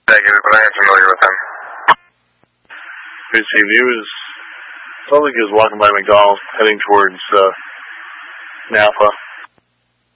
Negative, but I am familiar with him. Received. He was, sounds like he was walking by McDonald's, heading towards Napa.